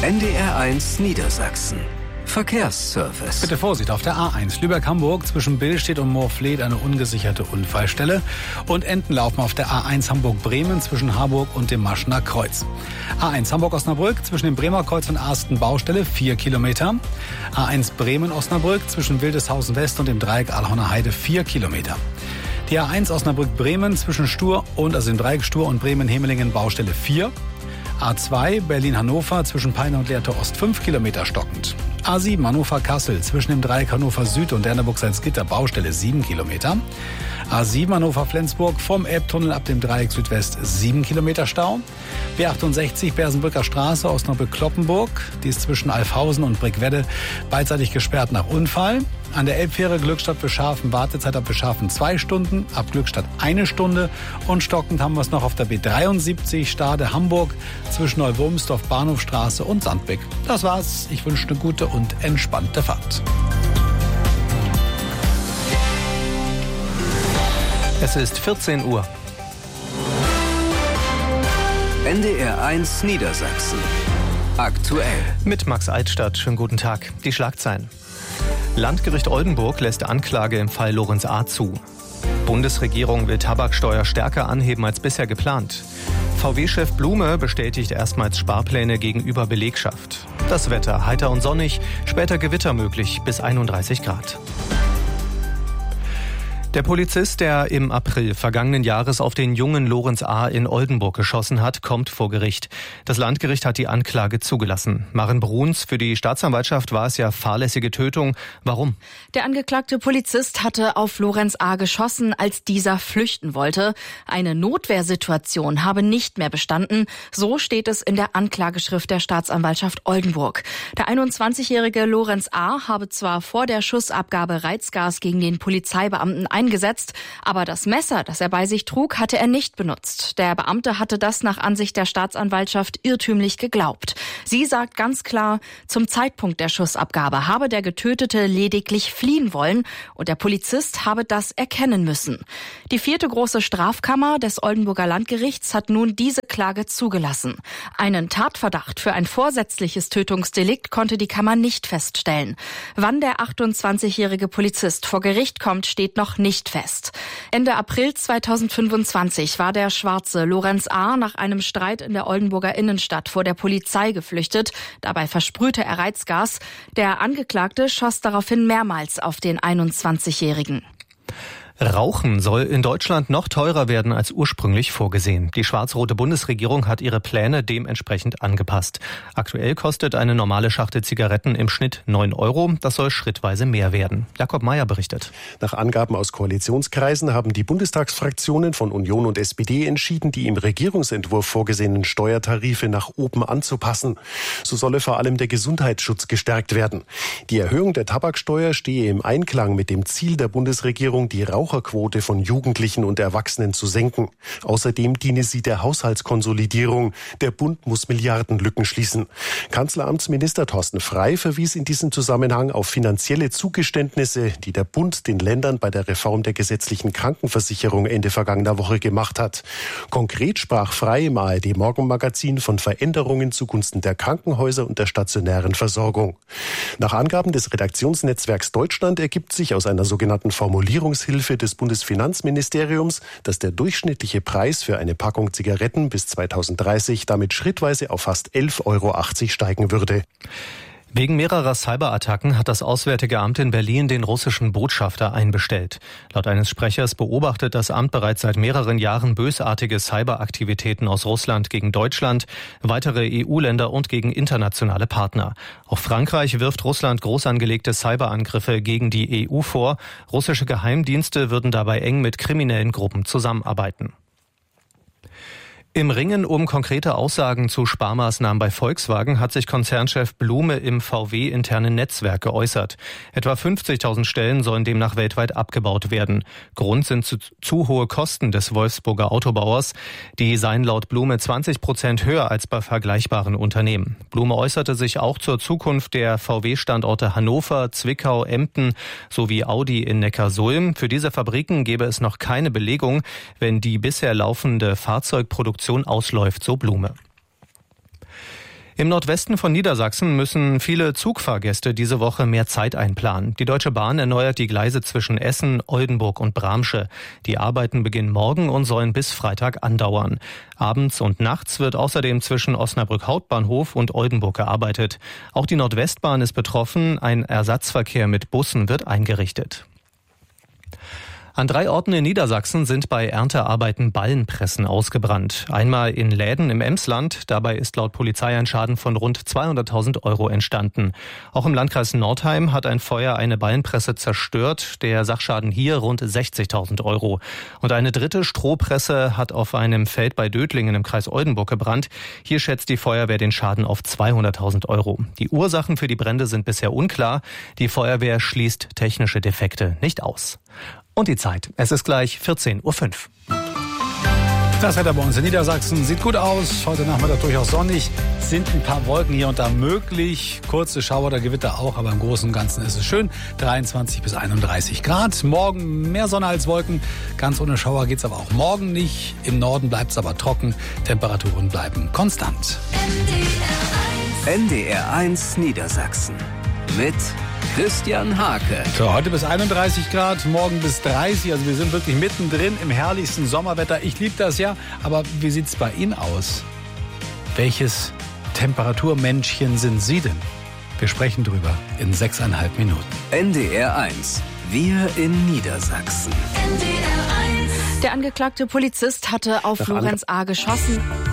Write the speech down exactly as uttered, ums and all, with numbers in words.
N D R eins Niedersachsen. Verkehrsservice. Bitte Vorsicht auf der A eins Lübeck-Hamburg zwischen Billstedt und Moorfleet eine ungesicherte Unfallstelle und Entenlaufen auf der A eins Hamburg-Bremen zwischen Harburg und dem Maschner Kreuz. A eins Hamburg-Osnabrück zwischen dem Bremer Kreuz und Arsten Baustelle vier Kilometer. A eins Bremen-Osnabrück zwischen Wildeshausen West und dem Dreieck Aalhorner Heide vier Kilometer. Die A eins Osnabrück-Bremen zwischen Stur und, also im Dreieck Stur und Bremen-Hemelingen Baustelle vier. A zwei Berlin-Hannover zwischen Peine und Lehrte Ost fünf Kilometer stockend. A sieben Hannover-Kassel zwischen dem Dreieck Hannover Süd und Derneburg-Salzgitter Baustelle sieben Kilometer. A sieben Hannover-Flensburg vom Elbtunnel ab dem Dreieck Südwest sieben Kilometer Stau. B achtundsechzig Bersenbrücker Straße Osnabrück-Kloppenburg. Die ist zwischen Alfhausen und Brickwedde beidseitig gesperrt nach Unfall. An der Elbfähre Glückstadt für Schafen Wartezeit ab für Schafen zwei Stunden, ab Glückstadt eine Stunde. Und stockend haben wir es noch auf der B dreiundsiebzig Stade Hamburg zwischen Neuwurmsdorf Bahnhofstraße und Sandbeck. Das war's. Ich wünsche eine gute und entspannte Fahrt. Es ist vierzehn Uhr. N D R eins Niedersachsen. Aktuell. Mit Max Altstadt. Schönen guten Tag. Die Schlagzeilen. Landgericht Oldenburg lässt Anklage im Fall Lorenz A. zu. Bundesregierung will Tabaksteuer stärker anheben als bisher geplant. V W-Chef Blume bestätigt erstmals Sparpläne gegenüber Belegschaft. Das Wetter heiter und sonnig, später Gewitter möglich bis einunddreißig Grad. Der Polizist, der im April vergangenen Jahres auf den jungen Lorenz A. in Oldenburg geschossen hat, kommt vor Gericht. Das Landgericht hat die Anklage zugelassen. Maren Bruns, für die Staatsanwaltschaft war es ja fahrlässige Tötung. Warum? Der angeklagte Polizist hatte auf Lorenz A. geschossen, als dieser flüchten wollte. Eine Notwehrsituation habe nicht mehr bestanden. So steht es in der Anklageschrift der Staatsanwaltschaft Oldenburg. Der einundzwanzigjährige Lorenz A. habe zwar vor der Schussabgabe Reizgas gegen den Polizeibeamten eingesetzt, aber das Messer, das er bei sich trug, hatte er nicht benutzt. Der Beamte hatte das nach Ansicht der Staatsanwaltschaft irrtümlich geglaubt. Sie sagt ganz klar, zum Zeitpunkt der Schussabgabe habe der Getötete lediglich fliehen wollen und der Polizist habe das erkennen müssen. Die vierte große Strafkammer des Oldenburger Landgerichts hat nun diese Klage zugelassen. Einen Tatverdacht für ein vorsätzliches Tötungsdelikt konnte die Kammer nicht feststellen. Wann der achtundzwanzigjährige Polizist vor Gericht kommt, steht noch nicht Nicht fest. Ende April zweitausendfünfundzwanzig war der Schwarze Lorenz A. nach einem Streit in der Oldenburger Innenstadt vor der Polizei geflüchtet. Dabei versprühte er Reizgas. Der Angeklagte schoss daraufhin mehrmals auf den einundzwanzigjährigen. Rauchen soll in Deutschland noch teurer werden als ursprünglich vorgesehen. Die schwarz-rote Bundesregierung hat ihre Pläne dementsprechend angepasst. Aktuell kostet eine normale Schachtel Zigaretten im Schnitt neun Euro. Das soll schrittweise mehr werden. Jakob Mayer berichtet. Nach Angaben aus Koalitionskreisen haben die Bundestagsfraktionen von Union und S P D entschieden, die im Regierungsentwurf vorgesehenen Steuertarife nach oben anzupassen. So solle vor allem der Gesundheitsschutz gestärkt werden. Die Erhöhung der Tabaksteuer stehe im Einklang mit dem Ziel der Bundesregierung, die Rauch Raucherquote von Jugendlichen und Erwachsenen zu senken. Außerdem diene sie der Haushaltskonsolidierung. Der Bund muss Milliardenlücken schließen. Kanzleramtsminister Thorsten Frey verwies in diesem Zusammenhang auf finanzielle Zugeständnisse, die der Bund den Ländern bei der Reform der gesetzlichen Krankenversicherung Ende vergangener Woche gemacht hat. Konkret sprach Frey im A R D-Morgenmagazin von Veränderungen zugunsten der Krankenhäuser und der stationären Versorgung. Nach Angaben des Redaktionsnetzwerks Deutschland ergibt sich aus einer sogenannten Formulierungshilfe des Bundesfinanzministeriums, dass der durchschnittliche Preis für eine Packung Zigaretten bis zweitausenddreißig damit schrittweise auf fast elf Euro achtzig steigen würde. Wegen mehrerer Cyberattacken hat das Auswärtige Amt in Berlin den russischen Botschafter einbestellt. Laut eines Sprechers beobachtet das Amt bereits seit mehreren Jahren bösartige Cyberaktivitäten aus Russland gegen Deutschland, weitere E U-Länder und gegen internationale Partner. Auch Frankreich wirft Russland groß angelegte Cyberangriffe gegen die E U vor. Russische Geheimdienste würden dabei eng mit kriminellen Gruppen zusammenarbeiten. Im Ringen um konkrete Aussagen zu Sparmaßnahmen bei Volkswagen hat sich Konzernchef Blume im V W-internen Netzwerk geäußert. Etwa fünfzigtausend Stellen sollen demnach weltweit abgebaut werden. Grund sind zu, zu hohe Kosten des Wolfsburger Autobauers. Die seien laut Blume zwanzig Prozent höher als bei vergleichbaren Unternehmen. Blume äußerte sich auch zur Zukunft der V W-Standorte Hannover, Zwickau, Emden sowie Audi in Neckarsulm. Für diese Fabriken gäbe es noch keine Belegung, wenn die bisher laufende Fahrzeugproduktion ausläuft, so Blume. Im Nordwesten von Niedersachsen müssen viele Zugfahrgäste diese Woche mehr Zeit einplanen. Die Deutsche Bahn erneuert die Gleise zwischen Essen, Oldenburg und Bramsche. Die Arbeiten beginnen morgen und sollen bis Freitag andauern. Abends und nachts wird außerdem zwischen Osnabrück Hauptbahnhof und Oldenburg gearbeitet. Auch die Nordwestbahn ist betroffen. Ein Ersatzverkehr mit Bussen wird eingerichtet. An drei Orten in Niedersachsen sind bei Erntearbeiten Ballenpressen ausgebrannt. Einmal in Läden im Emsland. Dabei ist laut Polizei ein Schaden von rund zweihunderttausend Euro entstanden. Auch im Landkreis Nordheim hat ein Feuer eine Ballenpresse zerstört. Der Sachschaden hier rund sechzigtausend Euro. Und eine dritte Strohpresse hat auf einem Feld bei Dötlingen im Kreis Oldenburg gebrannt. Hier schätzt die Feuerwehr den Schaden auf zweihunderttausend Euro. Die Ursachen für die Brände sind bisher unklar. Die Feuerwehr schließt technische Defekte nicht aus. Und die Zeit. Es ist gleich vierzehn Uhr fünf. Das Wetter bei uns in Niedersachsen sieht gut aus. Heute Nachmittag durchaus sonnig. Sind ein paar Wolken hier und da möglich. Kurze Schauer oder Gewitter auch, aber im Großen und Ganzen ist es schön. dreiundzwanzig bis einunddreißig Grad. Morgen mehr Sonne als Wolken. Ganz ohne Schauer geht's aber auch morgen nicht. Im Norden bleibt's aber trocken. Temperaturen bleiben konstant. N D R eins Niedersachsen mit Christian Hake. So, heute bis einunddreißig Grad, morgen bis dreißig. Also wir sind wirklich mittendrin im herrlichsten Sommerwetter. Ich liebe das ja. Aber wie sieht's bei Ihnen aus? Welches Temperaturmännchen sind Sie denn? Wir sprechen drüber in sechseinhalb Minuten. N D R eins. Wir in Niedersachsen. Der angeklagte Polizist hatte auf Lorenz A. geschossen.